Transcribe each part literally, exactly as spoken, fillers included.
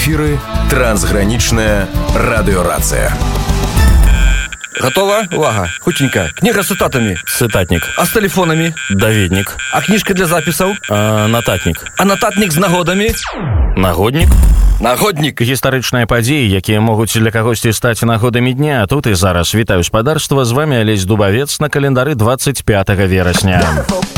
эфіры трансгранічная радыёрацыя. Готова? Увага. Хутенько. Книга с цитатами. Цитатник. А с телефонами? Даведник. А книжка для записаў? А, нататник. А нататник з нагодамі? Нагодник. Нагодник. Гістарычныя падзеі, якія могуць для кагосьці стаць нагодамі дня. Тут і зараз. Вітаю спадарства. З вами Алесь Дубавец на календары двадцать пятого верасня.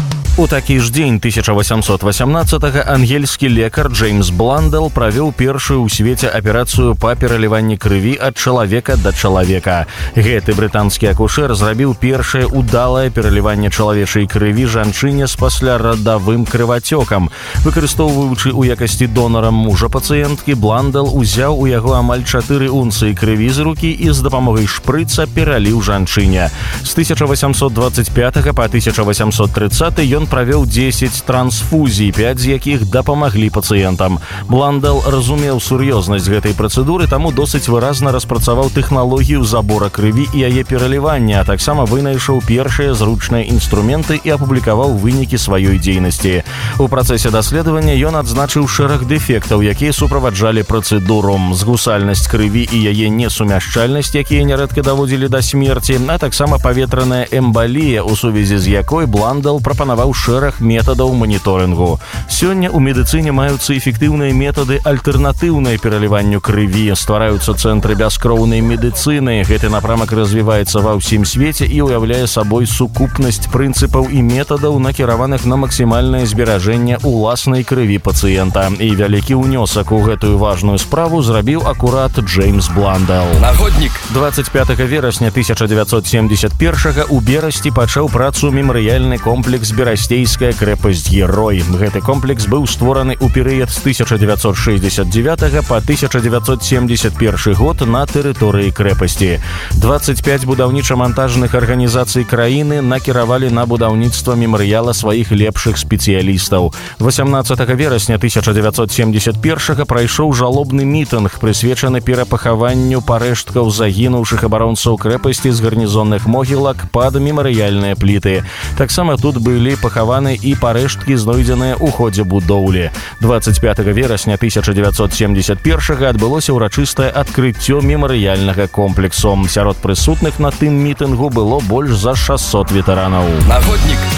У такі ж дзень тысяча восемьсот восемнадцатого ангельскі лекар Джеймс Бландел правёў першую ў свеце аперацыю па пераліванні крыві ад чалавека да чалавека. Гэты брытанскі акушэр зрабіў першае удалае пераліванне чалавечай крыві жанчыне з паслярадавым крывацёкам. Выкарыстоўваючы ў якасці донара мужа пацыенткі, Бландел узяў у яго амаль чатыры унцыі крыві з рукі і з дапамогай шпрыца пераліў жанчыне. З тысяча восемьсот двадцать пятого па тысяча восемьсот тридцатый ён правёў дзесяць трансфузій, пяць з якіх дапамаглі пацыентам. Бландел разумеў сур'ёзнасць гэтай працэдуры, таму досыць выразна распрацаваў тэхналогію забора крыві і яе пералівання, а таксама вынайшаў першыя зручныя інструменты і апублікаваў вынікі сваёй дзейнасці. У працэсе даследавання ён адзначыў шэраг дэфектаў, якія суправаджалі працэдуру: згусальнасць крыві і яе несумяшчальнасць, якія нярэдка даводзілі да смерці, а таксама паветраная эмбалія, у сувязі з якой Бландел прапанаваў шэраг метадаў маніторынгу. Сёння ў медыцыне маюцца эфектыўныя метады альтэрнатыўнай пераліванню крыві, ствараюцца цэнтры бяскроўнай медыцыны. Гэты напрамак развіваецца ва ўсім свеце і ўяўляе сабой сукупнасць прынцыпаў і метадаў, накіраваных на максімальнае зберажэнне уласнай крыві пацыента. І вялікі ўнёсак у гэтую важную справу зрабіў акурат Джеймс Бландел. Нагодник. двадцать пятого верасня тысяча девятьсот семьдесят первого у Берасці пачаў працу мемарыяльны комплекс Берасцейская крэпасць Герой. Гэты комплекс быў створаны ў перыяд з тысяча девятьсот шестьдесят девятого па тысяча девятьсот семьдесят первый год на тэрыторыі крэпасці. двадцать пять будаўніча-мантажных арганізацый краіны накіравалі на будаўніцтва мемарыяла сваіх лепшых спецыялістаў. восемнадцатого верасня тысяча девятьсот семьдесят первого прайшоў жалобны мітынг, прысвечаны перапахаванню парэшткаў загінуўшых абаронцаў крэпасці з гарнізонных могілак пад мемарыяльныя пліты. Таксама тут былі пахаваны і парэшткі, знойдзеныя ў ходзе будоўлі. двадцать пятого верасня тысяча девятьсот семьдесят первого адбылося ўрачыстае адкрыццё мемарыяльнага комплексу. Сярод прысутных на тым мітынгу было больш за шестьсот ветэранаў. Нагодник.